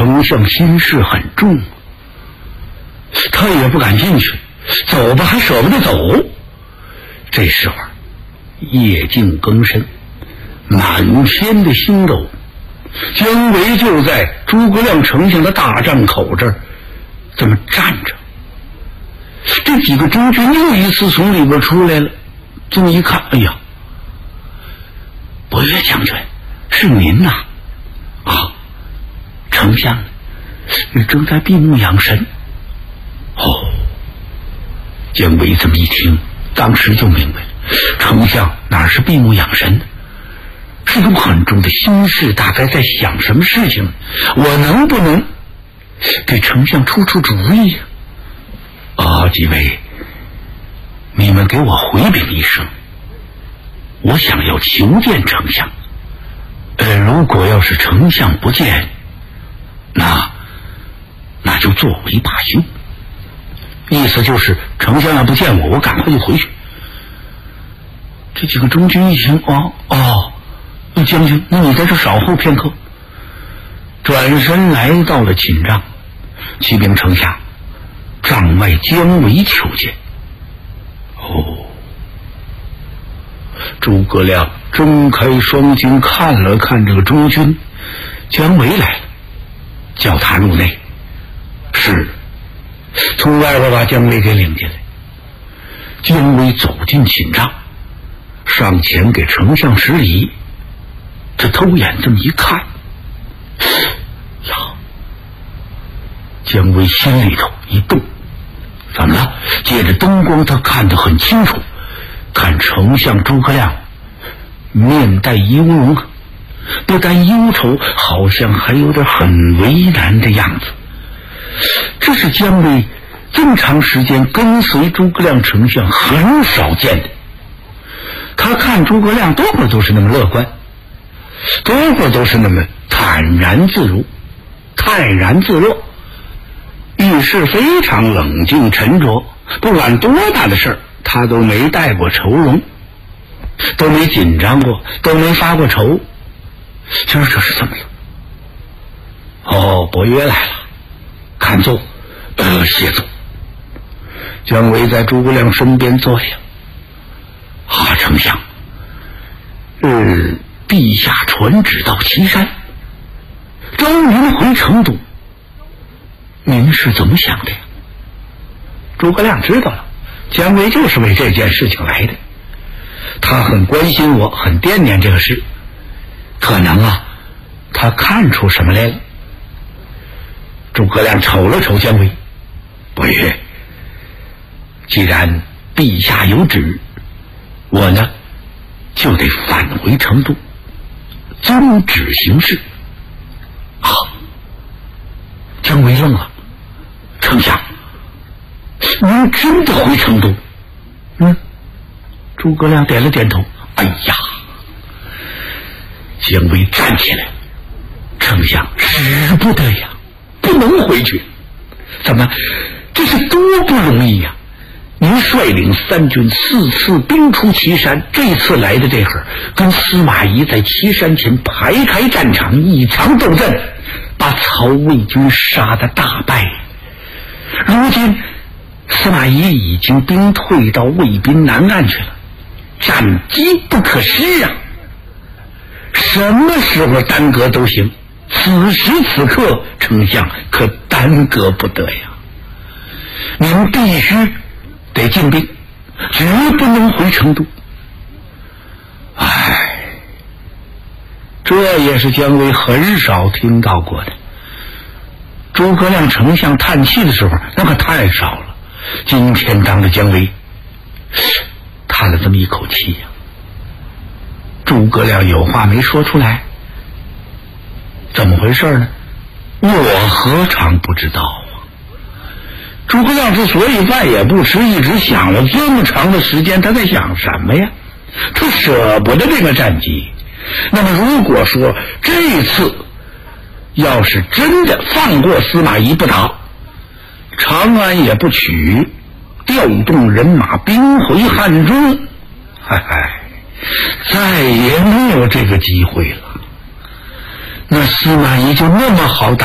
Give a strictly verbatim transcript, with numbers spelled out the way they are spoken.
丞相心事很重，他也不敢进去，走吧还舍不得走。这时候夜静更深，满天的星斗，姜维就在诸葛亮丞相的大帐口这儿这么站着。这几个中军又一次从里边出来了，这么一看，哎呀，伯约将军，是您呐！啊，丞相正在闭目养神。哦，姜维这么一听，当时就明白了，丞相哪是闭目养神呢？是有很重的心事，大概在想什么事情？我能不能给丞相出出主意呀？啊，几位，你们给我回禀一声，我想要求见丞相。呃，如果要是丞相不见，那那就作为罢休。意思就是丞相要不见我，我赶快就回去。这几个中军一听，哦哦，将军，那你在这稍候片刻。转身来到了寝帐，启禀丞相，帐外姜维求见。哦，诸葛亮睁开双睛看了看这个中军，姜维来了，叫他入内。是，从外边把姜维给领进来。姜维走进寝帐，上前给丞相施礼。这偷眼这么一看，呀，姜维心里头一动，怎么了？借着灯光，他看得很清楚，看丞相诸葛亮面带忧容，不但忧愁，好像还有点很为难的样子。这是姜维这么长时间跟随诸葛亮丞相很少见的。他看诸葛亮多会儿都是那么乐观，多会儿都是那么坦然自如、泰然自若，遇事非常冷静沉着，不管多大的事儿，他都没带过愁容，都没紧张过，都没发过愁。今儿这是怎么了？哦，伯约来了，看奏，呃，谢奏。姜维在诸葛亮身边坐下。啊，丞相，呃，陛下传旨到岐山，召您回成都，您是怎么想的呀？诸葛亮知道了，姜维就是为这件事情来的，他很关心我，很惦念这个事，可能啊，他看出什么来了。诸葛亮瞅了瞅姜维，伯约，既然陛下有旨，我呢就得返回成都，遵旨行事。啊！姜维愣了，丞相，您真的回成都？嗯，诸葛亮点了点头。哎呀！姜维站起来，丞相使不得呀，不能回去。怎么？这是多不容易呀！您率领三军四次兵出岐山，这次来的这会儿，跟司马懿在岐山前排开战场，一场斗阵，把曹魏军杀得大败。如今司马懿已经兵退到魏滨南岸去了，战机不可失啊！什么时候耽搁都行，此时此刻丞相可耽搁不得呀！您必须得进兵，绝不能回成都。唉，这也是姜维很少听到过的。诸葛亮丞相叹气的时候那可太少了，今天当着姜维叹了这么一口气呀、啊。诸葛亮有话没说出来，怎么回事呢？我何尝不知道啊！诸葛亮之所以饭也不吃，一直想了这么长的时间，他在想什么呀？他舍不得这个战机。那么如果说这次要是真的放过司马懿不打，长安也不取，调动人马兵回汉中，嗨嗨，再也没有这个机会了。那司马懿就那么好打